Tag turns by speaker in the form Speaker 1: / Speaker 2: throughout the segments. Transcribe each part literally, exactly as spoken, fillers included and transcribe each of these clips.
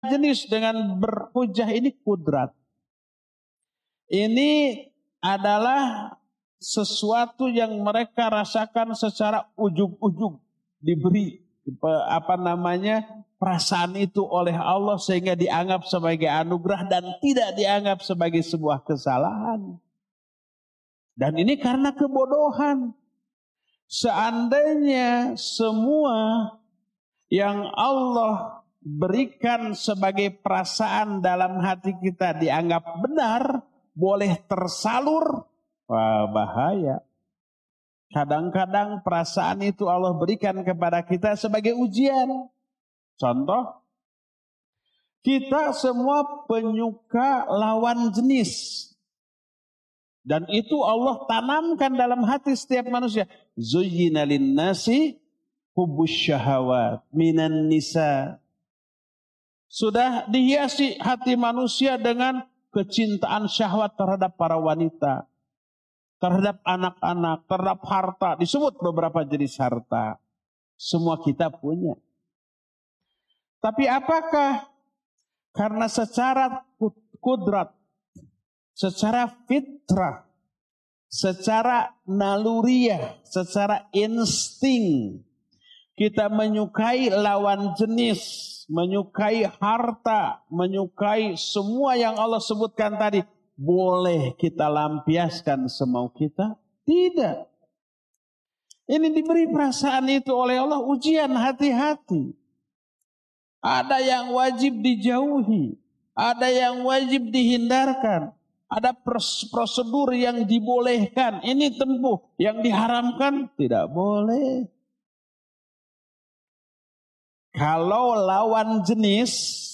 Speaker 1: jenis dengan berhujah ini kudrat. Ini adalah sesuatu yang mereka rasakan secara ujug-ujug, diberi apa namanya perasaan itu oleh Allah sehingga dianggap sebagai anugerah dan tidak dianggap sebagai sebuah kesalahan. Dan ini karena kebodohan. Seandainya semua yang Allah berikan sebagai perasaan dalam hati kita dianggap benar, boleh tersalur, wah bahaya. Kadang-kadang perasaan itu Allah berikan kepada kita sebagai ujian. Contoh, kita semua penyuka lawan jenis. Dan itu Allah tanamkan dalam hati setiap manusia. Zuyyina linnasi hubbus syahawat minan nisa. Sudah dihiasi hati manusia dengan kecintaan syahwat terhadap para wanita, terhadap anak-anak, terhadap harta. Disebut beberapa jenis harta. Semua kita punya. Tapi apakah karena secara kudrat, secara fitrah, secara naluriah, secara insting, kita menyukai lawan jenis, menyukai harta, menyukai semua yang Allah sebutkan tadi, boleh kita lampiaskan semau kita? Tidak. Ini diberi perasaan itu oleh Allah, ujian, hati-hati. Ada yang wajib dijauhi, ada yang wajib dihindarkan, ada prosedur yang dibolehkan, ini tempuh, yang diharamkan tidak boleh. Kalau lawan jenis,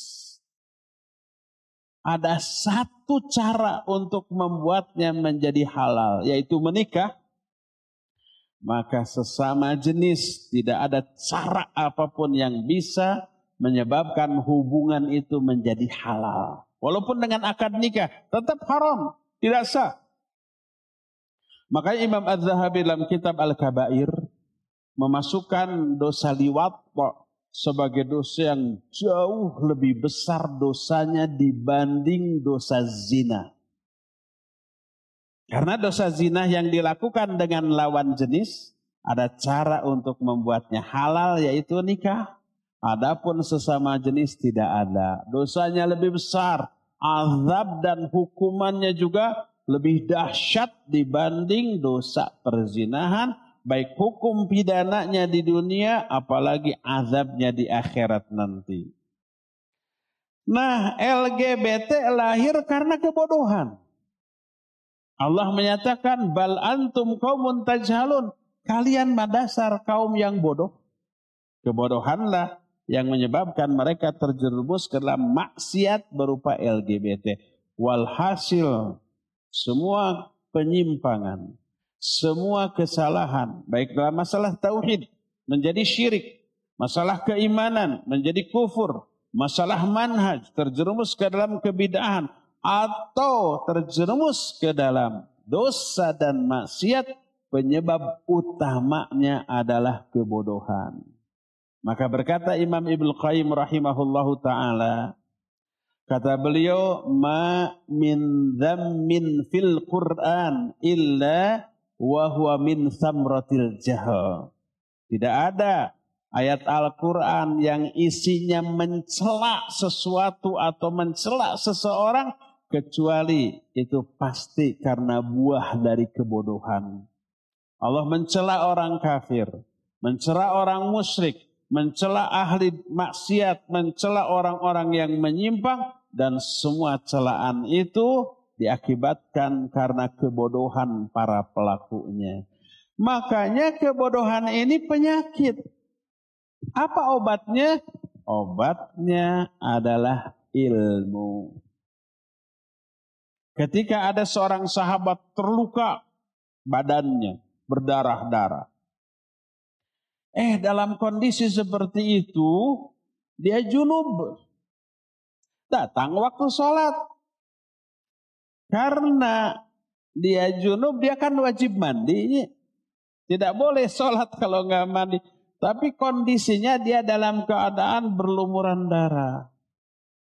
Speaker 1: ada satu cara untuk membuatnya menjadi halal, yaitu menikah. Maka sesama jenis tidak ada cara apapun yang bisa menyebabkan hubungan itu menjadi halal. Walaupun dengan akad nikah tetap haram, tidak sah. Makanya Imam Az-Zahabi dalam kitab Al-Kabair memasukkan dosa liwat sebagai dosa yang jauh lebih besar dosanya dibanding dosa zina. Karena dosa zina yang dilakukan dengan lawan jenis, ada cara untuk membuatnya halal, yaitu nikah. Adapun sesama jenis tidak ada. Dosanya lebih besar. Azab dan hukumannya juga lebih dahsyat dibanding dosa perzinahan. Baik hukum pidananya di dunia, apalagi azabnya di akhirat nanti. Nah, L G B T lahir karena kebodohan. Allah menyatakan, bal antum qaumun tajhalun. Kalian madasar kaum yang bodoh. Kebodohanlah yang menyebabkan mereka terjerumus ke dalam maksiat berupa L G B T. Walhasil, semua penyimpangan, semua kesalahan, baik dalam masalah tauhid menjadi syirik, masalah keimanan menjadi kufur, masalah manhaj terjerumus ke dalam kebid'ahan, atau terjerumus ke dalam dosa dan maksiat, penyebab utamanya adalah kebodohan. Maka berkata Imam Ibnu Qayyim rahimahullahu ta'ala, kata beliau, ma min dhammin fil Qur'an illa wa huwa min samratil jahl. Tidak ada ayat Al-Quran yang isinya mencela sesuatu atau mencela seseorang, kecuali itu pasti karena buah dari kebodohan. Allah mencela orang kafir, mencela orang musyrik, mencela ahli maksiat, mencela orang-orang yang menyimpang, dan semua celaan itu diakibatkan karena kebodohan para pelakunya. Makanya kebodohan ini penyakit. Apa obatnya? Obatnya adalah ilmu. Ketika ada seorang sahabat terluka badannya, berdarah-darah. Eh, dalam kondisi seperti itu, dia junub. Datang waktu sholat. Karena dia junub, dia kan wajib mandi. Tidak boleh sholat kalau nggak mandi. Tapi kondisinya dia dalam keadaan berlumuran darah.